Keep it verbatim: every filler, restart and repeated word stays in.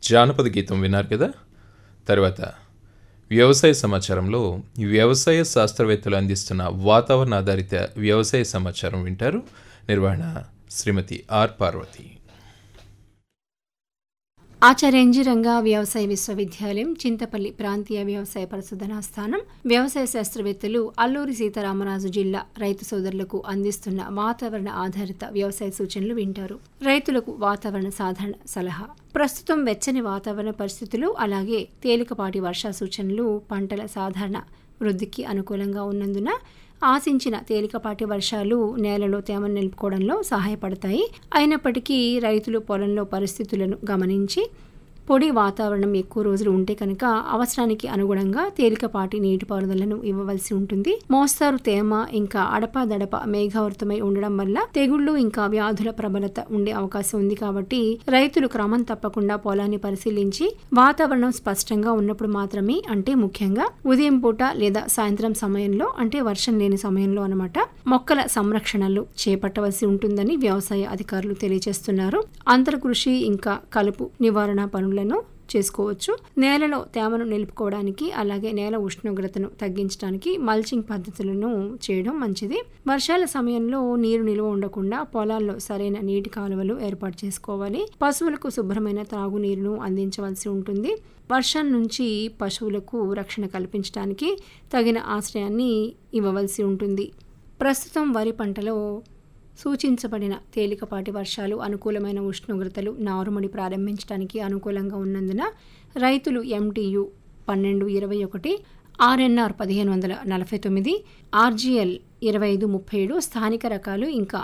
జానపద గీతం విన్నారు కదా. తర్వాత వ్యవసాయ సమాచారంలో వ్యవసాయ శాస్త్రవేత్తలు అందిస్తున్న వాతావరణ ఆధారిత వ్యవసాయ సమాచారం వింటారు. నిర్వహణ శ్రీమతి are Parvati. Acharya NG Ranga వ్యవసాయ విశ్వవిద్యాలయం చింతపల్లి ప్రాంతీయ వ్యవసాయ పరిశోధనా స్థానం వ్యవసాయ శాస్త్రవేత్తలు అల్లూరి సీతారామరాజు జిల్లా రైతు సోదరులకు అందిస్తున్న వాతావరణ ఆధారిత వ్యవసాయ సూచనలు వింటారు. రైతులకు వాతావరణ సాధారణ సలహా. ప్రస్తుతం వెచ్చని వాతావరణ పరిస్థితులు అలాగే తేలికపాటి వర్షా సూచనలు పంటల సాధారణ వృద్ధికి అనుకూలంగా ఉన్నందున ఆశించిన తేలికపాటి వర్షాలు నేలలో తేమను నిలుపుకోవడంలో సహాయపడతాయి. అయినప్పటికీ రైతులు పొలంలో పరిస్థితులను గమనించి పొడి వాతావరణం ఎక్కువ రోజులు ఉంటే కనుక అవసరానికి అనుగుణంగా తేలికపాటి నీటిపారుదలను ఇవ్వవలసి ఉంటుంది. మోస్తారు తేమ ఇంకా అడపాదడప మేఘావృతమై ఉండడం వల్ల తెగుళ్లు ఇంకా వ్యాధుల ప్రబలత ఉండే అవకాశం ఉంది. కాబట్టి రైతులు క్రమం తప్పకుండా పొలాన్ని పరిశీలించి వాతావరణం స్పష్టంగా ఉన్నప్పుడు మాత్రమే, అంటే ముఖ్యంగా ఉదయం పూట లేదా సాయంత్రం సమయంలో, అంటే వర్షం లేని సమయంలో అన్నమాట, మొక్కల సంరక్షణలు చేపట్టవలసి ఉంటుందని వ్యవసాయ అధికారులు తెలియజేస్తున్నారు. అంతర్కృషి ఇంకా కలుపు నివారణ పనులు చేసుకోవచ్చు. నేలలో తేమను నిలుపుకోవడానికి అలాగే నేల ఉష్ణోగ్రతను తగ్గించడానికి మల్చింగ్ పద్ధతులను చేయడం మంచిది. వర్షాల సమయంలో నీరు నిల్వ ఉండకుండా పొలాల్లో సరైన నీటి కాలువలు ఏర్పాటు చేసుకోవాలి. పశువులకు శుభ్రమైన త్రాగునీరును అందించవలసి ఉంటుంది. వర్షం నుంచి పశువులకు రక్షణ కల్పించడానికి తగిన ఆశ్రయాన్ని ఇవ్వవలసి ఉంటుంది. ప్రస్తుతం వరి పంటలో సూచించబడిన తేలికపాటి వర్షాలు, అనుకూలమైన ఉష్ణోగ్రతలు నారుమడి ప్రారంభించడానికి అనుకూలంగా ఉన్నందున రైతులు ఎంటీయు పన్నెండు ఇరవై ఒకటి, ఆర్ఎన్ఆర్ పదిహేను వందల నలభై తొమ్మిది, ఆర్జీఎల్ ఇరవై ఐదు ముప్పై ఏడు స్థానిక రకాలు ఇంకా